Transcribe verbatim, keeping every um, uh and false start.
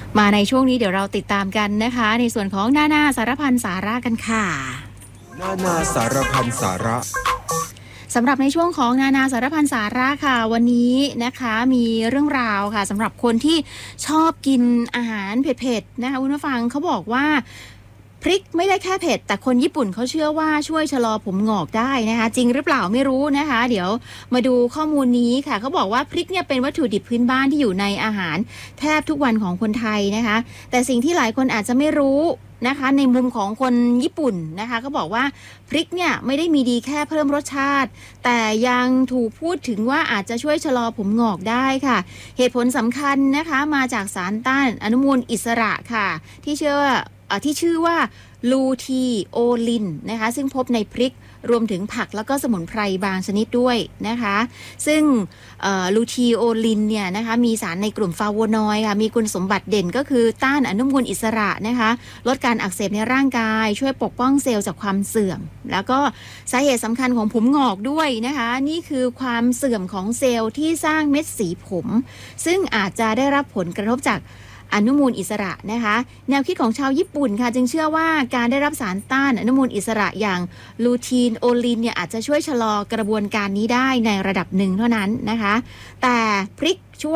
มาในช่วงนี้เดี๋ยวเราติดตามกันนะคะในส่วนของนานาสารพันสาระกันค่ะนานาสารพันสาระสำหรับในช่วงของนานาสารพันสาระค่ะวันนี้นะคะมีเรื่องราวค่ะสำหรับคนที่ชอบกินอาหารเผ็ดๆนะคะคุณผู้ฟังเขาบอกว่าพริกไม่ได้แค่เผ็ดแต่คนญี่ปุ่นเขาเชื่อว่าช่วยชะลอผมงอกได้นะคะจริงหรือเปล่าไม่รู้นะคะเดี๋ยวมาดูข้อมูลนี้ค่ะเขาบอกว่าพริกเนี่ยเป็นวัตถุดิบพื้นบ้านที่อยู่ในอาหารแทบทุกวันของคนไทยนะคะแต่สิ่งที่หลายคนอาจจะไม่รู้นะคะในมุมของคนญี่ปุ่นนะคะเขาบอกว่าพริกเนี่ยไม่ได้มีดีแค่เพิ่มรสชาติแต่ยังถูกพูดถึงว่าอาจจะช่วยชะลอผมงอกได้ค่ะเหตุผลสำคัญนะคะมาจากสารต้านอนุมูลอิสระค่ะที่เชื่อที่ชื่อว่าลูทีโอลินนะคะซึ่งพบในพริกรวมถึงผักแล้วก็สมุนไพรบางชนิดด้วยนะคะซึ่งลูทีโอลินเนี่ยนะคะมีสารในกลุ่มฟลาโวนอยด์ค่ะมีคุณสมบัติเด่นก็คือต้านอนุมูลอิสระนะคะลดการอักเสบในร่างกายช่วยปกป้องเซลล์จากความเสื่อมแล้วก็สาเหตุสำคัญของผมงอกด้วยนะคะนี่คือความเสื่อมของเซลล์ที่สร้างเม็ดสีผมซึ่งอาจจะได้รับผลกระทบจากอนุมูลอิสระนะคะแนวคิดของชาวญี่ปุ่นค่ะจึงเชื่อว่าการได้รับสารต้านอนุมูลอิสระอย่างลูทีนโอลินเนี่ยอาจจะช่วยชะลอกระบวนการนี้ได้ในระดับหนึ่งเท่านั้นนะคะแต่พริกช่วย